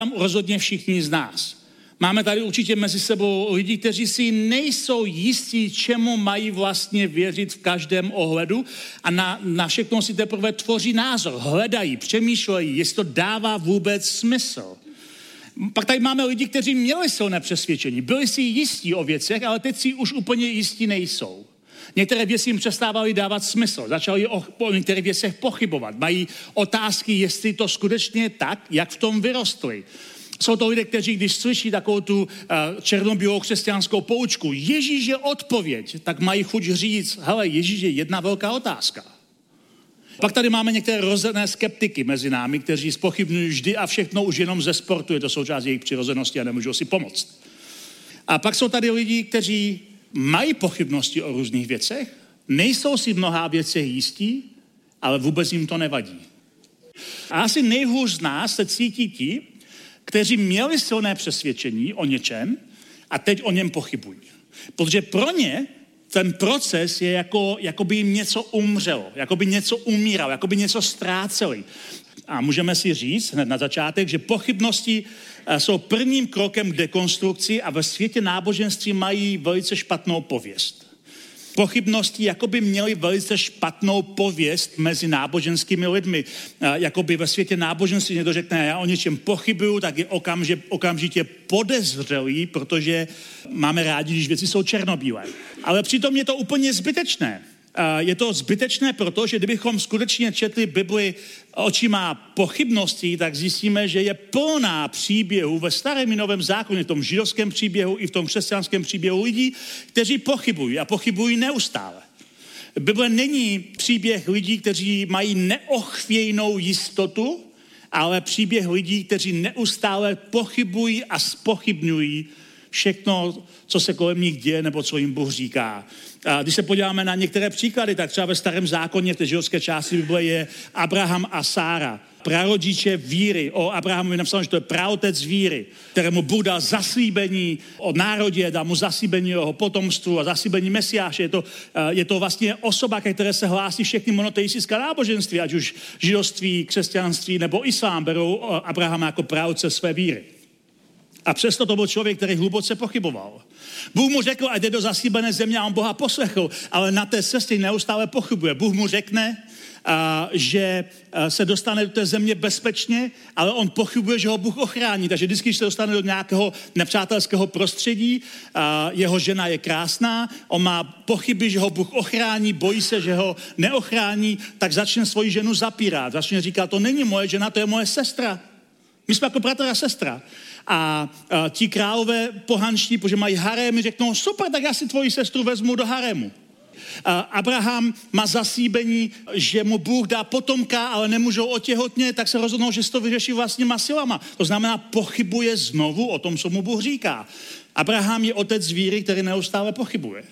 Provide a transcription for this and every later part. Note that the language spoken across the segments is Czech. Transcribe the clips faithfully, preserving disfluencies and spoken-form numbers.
rozhodně všichni z nás. Máme tady určitě mezi sebou lidi, kteří si nejsou jistí, čemu mají vlastně věřit v každém ohledu a na, na všechno si teprve tvoří názor, hledají, přemýšlejí, jestli to dává vůbec smysl. Pak tady máme lidi, kteří měli silné přesvědčení, byli si jistí o věcech, ale teď si už úplně jistí nejsou. Některé věci jim přestávaly dávat smysl, začali o, o některých věcech pochybovat, mají otázky, jestli to skutečně je tak, jak v tom vyrostli. Jsou to lidé, kteří, když slyší takovou tu uh, černobílou křesťanskou poučku, Ježíš je odpověď, tak mají chuť říct, hele, Ježíš je jedna velká otázka. Pak tady máme některé rozené skeptiky mezi námi, kteří zpochybňují vždy a všechno už jenom ze sportu, je to součást jejich přirozenosti a nemůžou si pomoct. A pak jsou tady lidi, kteří mají pochybnosti o různých věcech, nejsou si v mnoha věcech jistí, ale vůbec jim to nevadí. A asi nejhůř z nás se cítí ti, kteří měli silné přesvědčení o něčem a teď o něm pochybují. Protože pro ně ten proces je jako, jako by jim něco umřelo, jako by něco umíralo, jako by něco ztráceli. A můžeme si říct hned na začátek, že pochybnosti jsou prvním krokem k dekonstrukci a ve světě náboženství mají velice špatnou pověst. Pochybnosti jakoby měly velice špatnou pověst mezi náboženskými lidmi. Jakoby ve světě náboženství někdo řekne, já o něčem pochybuju, tak je okamžitě, okamžitě podezřelý, protože máme rádi, když věci jsou černobílé. Ale přitom je to úplně zbytečné. Je to zbytečné, protože kdybychom skutečně četli Bibli očima pochybností, tak zjistíme, že je plná příběhů ve starém i novém zákoně, v tom židovském příběhu i v tom křesťanském příběhu lidí, kteří pochybují a pochybují neustále. Bible není příběh lidí, kteří mají neochvějnou jistotu, ale příběh lidí, kteří neustále pochybují a zpochybňují všechno, co se kolem nich děje, nebo co jim Bůh říká. A když se podíváme na některé příklady, tak třeba ve starém zákoně, v té židovské části Bible je Abraham a Sára, prarodiče víry. O Abrahamovi napsáno, že to je praotec víry, kterému Bůh dal zaslíbení o národě, dal mu zaslíbení o jeho potomstvu a zaslíbení Mesiáše. Je to, je to vlastně osoba, ke které se hlásí všechny monoteistické náboženství, ať už židovství, křesťanství nebo islám, berou Abrahama jako praotce své víry. A přesto to byl člověk, který hluboce pochyboval. Bůh mu řekl, ať jde do zaslíbené země a on Boha poslechl, ale na té cestě neustále pochybuje. Bůh mu řekne, a, že a, se dostane do té země bezpečně, ale on pochybuje, že ho Bůh ochrání. Takže vždycky, když se dostane do nějakého nepřátelského prostředí, a, jeho žena je krásná, on má pochyby, že ho Bůh ochrání, bojí se, že ho neochrání, tak začne svoji ženu zapírat. Začne říkat, to není moje žena, to je moje sestra. My jsme jako bratr a sestra. A, a ti králové pohanští, protože mají harémy, řeknou, super, tak já si tvoji sestru vezmu do harému. A Abraham má zaslíbení, že mu Bůh dá potomka, ale nemůžou otěhotnět, tak se rozhodnou, že si to vyřeší vlastníma silama. To znamená, pochybuje znovu o tom, co mu Bůh říká. Abraham je otec víry, který neustále pochybuje.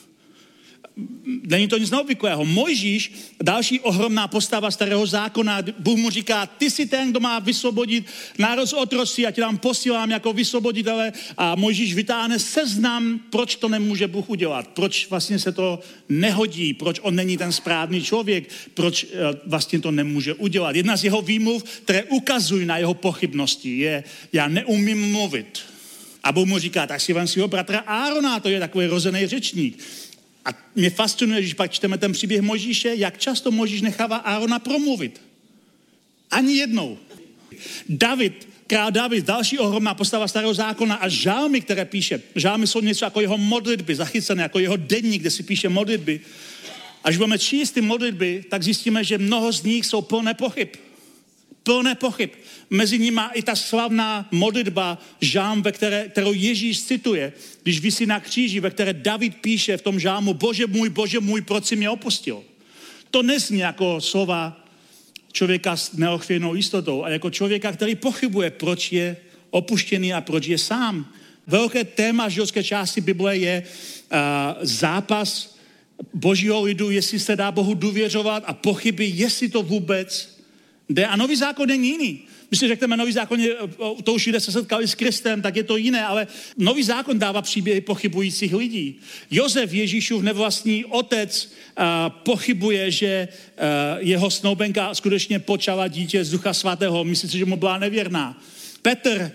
Není to nic neobvyklého. Mojžíš, další ohromná postava starého zákona, Bůh mu říká, ty jsi ten, kdo má vysvobodit národ z otroctví, já tě tam posílám jako vysvoboditele a Mojžíš vytáhne seznam, proč to nemůže Bůh udělat, proč vlastně se to nehodí, proč on není ten správný člověk, proč vlastně to nemůže udělat. Jedna z jeho výmluv, které ukazují na jeho pochybnosti, je, já neumím mluvit. A Bůh mu říká, tak si vem svého bratra Árona, to je takový rozený řečník. A mě fascinuje, když pak čteme ten příběh Mojžíše, jak často Mojžíš nechává Árona promluvit. Ani jednou. David, král David, další ohromná postava starého zákona a žálmy, které píše. Žálmy jsou něco jako jeho modlitby, zachycené jako jeho denník, kde si píše modlitby. Až budeme číst ty modlitby, tak zjistíme, že mnoho z nich jsou plné pochyb. Plné pochyb. Mezi nimi i ta slavná modlitba žálm, ve které, kterou Ježíš cituje, když visí na kříži, ve které David píše v tom žálmu, Bože můj, Bože můj, proč jsi mě opustil? To nezní jako slova člověka s neochvějnou jistotou, ale jako člověka, který pochybuje, proč je opuštěný a proč je sám. Velké téma židovské části Bible je uh, zápas božího lidu, jestli se dá Bohu důvěřovat a pochyby, jestli to vůbec jde. A nový zákon není jiný. My si řekneme, nový zákon, je, to už lidé se setkali s Kristem, tak je to jiné, ale nový zákon dává příběhy pochybujících lidí. Josef, Ježíšův nevlastní otec, uh, pochybuje, že uh, jeho snoubenka skutečně počala dítě z Ducha svatého. Myslí si, že mu byla nevěrná. Petr